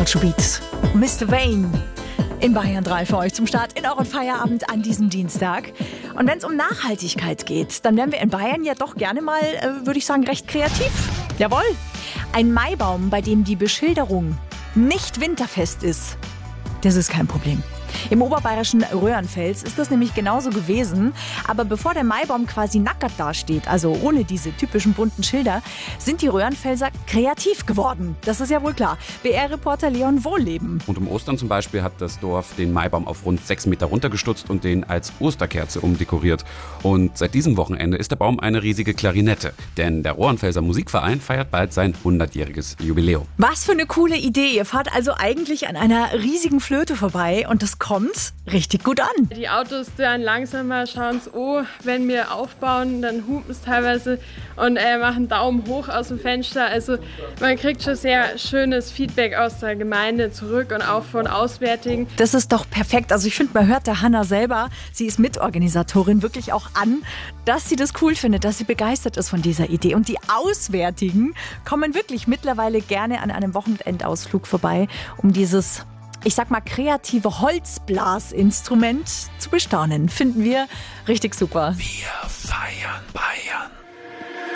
Culture Beat. Mr. Vane in Bayern 3 für euch zum Start in euren Feierabend an diesem Dienstag. Und wenn es um Nachhaltigkeit geht, dann wären wir in Bayern ja doch gerne mal, würde ich sagen, recht kreativ. Jawohl. Ein Maibaum, bei dem die Beschilderung nicht winterfest ist, das ist kein Problem. Im oberbayerischen Röhrenfels ist das nämlich genauso gewesen. Aber bevor der Maibaum quasi nackert dasteht, also ohne diese typischen bunten Schilder, sind die Röhrenfelser kreativ geworden. Das ist ja wohl klar. BR-Reporter Leon Wohlleben. Und um Ostern zum Beispiel hat das Dorf den Maibaum auf rund 6 Meter runtergestutzt und den als Osterkerze umdekoriert. Und seit diesem Wochenende ist der Baum eine riesige Klarinette. Denn der Röhrenfelser Musikverein feiert bald sein 100-jähriges Jubiläum. Was für eine coole Idee. Ihr fahrt also eigentlich an einer riesigen Flöte vorbei und das kommt richtig gut an. Die Autos dann langsamer schauen es wenn wir aufbauen, dann hupen es teilweise und machen Daumen hoch aus dem Fenster. Also man kriegt schon sehr schönes Feedback aus der Gemeinde zurück und auch von Auswärtigen. Das ist doch perfekt. Also ich finde, man hört der Hanna selber, sie ist Mitorganisatorin, wirklich auch an, dass sie das cool findet, dass sie begeistert ist von dieser Idee. Und die Auswärtigen kommen wirklich mittlerweile gerne an einem Wochenendausflug vorbei, um dieses, ich sag mal, kreative Holzblasinstrument zu bestaunen. Finden wir richtig super. Wir feiern Bayern.